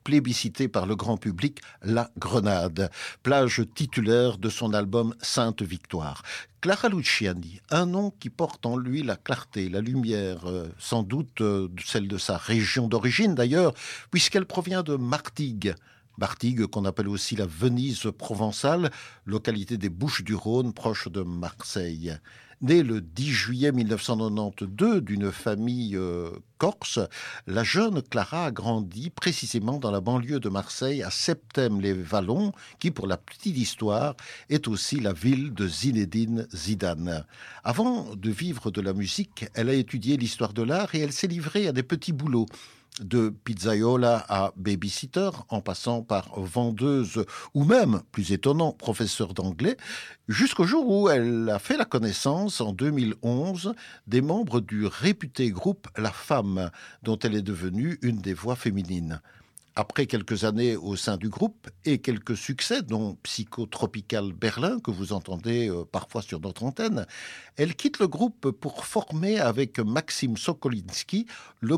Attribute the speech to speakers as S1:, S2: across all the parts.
S1: plébiscité par le grand public, La Grenade, plage titulaire de son album Sainte Victoire. Clara Luciani, un nom qui porte en lui la clarté, la lumière, sans doute celle de sa région d'origine d'ailleurs, puisqu'elle provient de Martigues. Martigues, qu'on appelle aussi la Venise provençale, localité des Bouches-du-Rhône, proche de Marseille. Née le 10 juillet 1992 d'une famille corse, la jeune Clara a grandi précisément dans la banlieue de Marseille, à Septèmes-les-Vallons, qui, pour la petite histoire, est aussi la ville de Zinedine Zidane. Avant de vivre de la musique, elle a étudié l'histoire de l'art et elle s'est livrée à des petits boulots, de pizzaiola à babysitter, en passant par vendeuse ou même, plus étonnant, professeur d'anglais, jusqu'au jour où elle a fait la connaissance, en 2011, des membres du réputé groupe La Femme, dont elle est devenue une des voix féminines. Après quelques années au sein du groupe et quelques succès, dont Psychotropical Berlin, que vous entendez parfois sur notre antenne, elle quitte le groupe pour former avec Maxime Sokolinski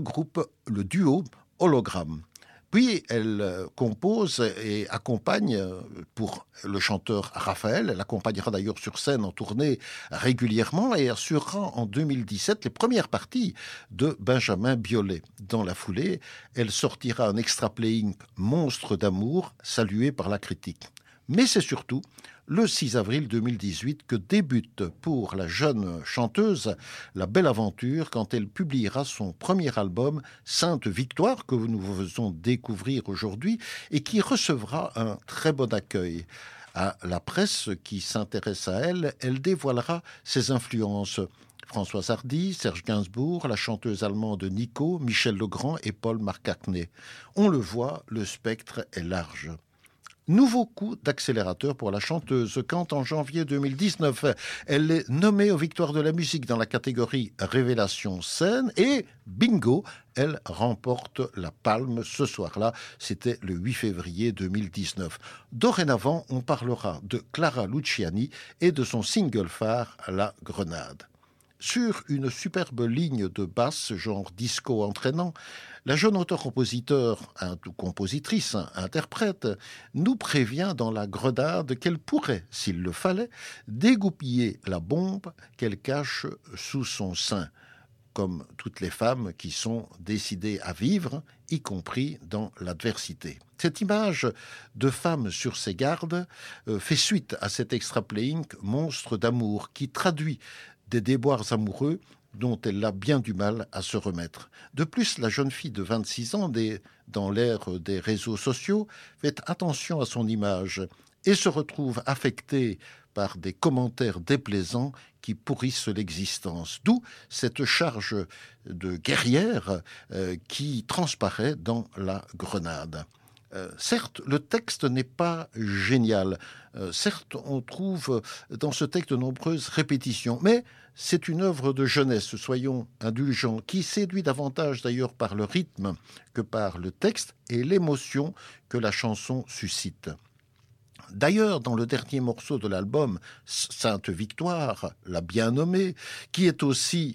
S1: le duo Hologramme. Puis elle compose et accompagne pour le chanteur Raphaël. Elle accompagnera d'ailleurs sur scène en tournée régulièrement et assurera en 2017 les premières parties de Benjamin Biolay. Dans la foulée, elle sortira un extra playing Monstre d'amour, salué par la critique. Mais c'est surtout le 6 avril 2018 que débute pour la jeune chanteuse la belle aventure quand elle publiera son premier album Sainte Victoire, que nous vous faisons découvrir aujourd'hui et qui recevra un très bon accueil. À la presse qui s'intéresse à elle, elle dévoilera ses influences. Françoise Hardy, Serge Gainsbourg, la chanteuse allemande Nico, Michel Legrand et Paul McCartney. On le voit, le spectre est large. Nouveau coup d'accélérateur pour la chanteuse quand en janvier 2019, elle est nommée aux Victoires de la musique dans la catégorie Révélation scène et bingo, elle remporte la palme ce soir-là. C'était le 8 février 2019. Dorénavant, on parlera de Clara Luciani et de son single phare La Grenade. Sur une superbe ligne de basse, genre disco entraînant, la jeune auteur-compositeur, compositrice, interprète, nous prévient dans La Grenade qu'elle pourrait, s'il le fallait, dégoupiller la bombe qu'elle cache sous son sein, comme toutes les femmes qui sont décidées à vivre, y compris dans l'adversité. Cette image de femme sur ses gardes fait suite à cet extra-playing Monstre d'amour qui traduit des déboires amoureux dont elle a bien du mal à se remettre. De plus, la jeune fille de 26 ans, dans l'ère des réseaux sociaux, fait attention à son image et se retrouve affectée par des commentaires déplaisants qui pourrissent l'existence. D'où cette charge de guerrière qui transparaît dans La Grenade. Certes, le texte n'est pas génial. Certes, on trouve dans ce texte de nombreuses répétitions, mais c'est une œuvre de jeunesse, soyons indulgents, qui séduit davantage d'ailleurs par le rythme que par le texte et l'émotion que la chanson suscite. D'ailleurs, dans le dernier morceau de l'album, Sainte Victoire, la bien nommée, qui est aussi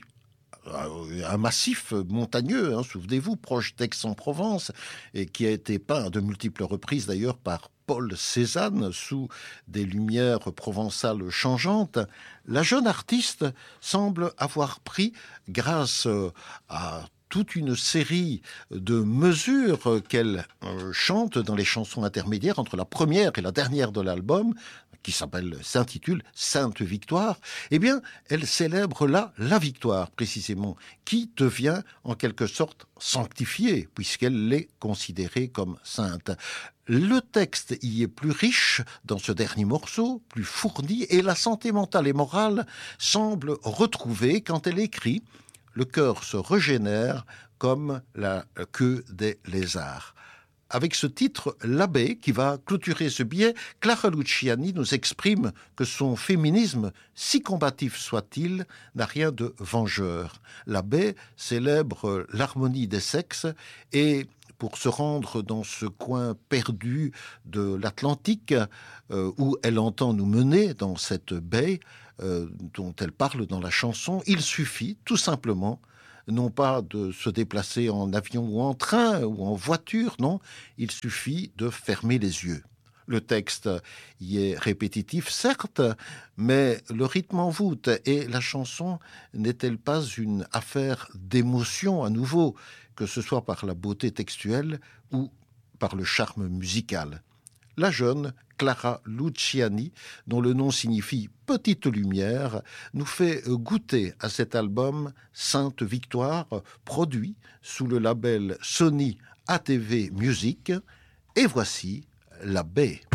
S1: un massif montagneux, souvenez-vous, proche d'Aix-en-Provence, et qui a été peint à de multiples reprises d'ailleurs par Paul Cézanne sous des lumières provençales changeantes, la jeune artiste semble avoir pris, grâce à toute une série de mesures qu'elle chante dans les chansons intermédiaires entre la première et la dernière de l'album, qui s'intitule Sainte Victoire, eh bien, elle célèbre là la victoire, précisément, qui devient en quelque sorte sanctifiée, puisqu'elle l'est considérée comme sainte. Le texte y est plus riche dans ce dernier morceau, plus fourni, et la santé mentale et morale semble retrouvée quand elle écrit « Le cœur se régénère comme la queue des lézards ». Avec ce titre, L'abbé, qui va clôturer ce billet, Clara Luciani nous exprime que son féminisme, si combatif soit-il, n'a rien de vengeur. L'abbé célèbre l'harmonie des sexes et pour se rendre dans ce coin perdu de l'Atlantique où elle entend nous mener dans cette baie dont elle parle dans la chanson, il suffit tout simplement non pas de se déplacer en avion ou en train ou en voiture, non, il suffit de fermer les yeux. Le texte y est répétitif, certes, mais le rythme en voûte et la chanson n'est-elle pas une affaire d'émotion à nouveau, que ce soit par la beauté textuelle ou par le charme musical? La jeune Clara Luciani, dont le nom signifie Petite Lumière, nous fait goûter à cet album Sainte Victoire, produit sous le label Sony ATV Music. Et voici La Baie.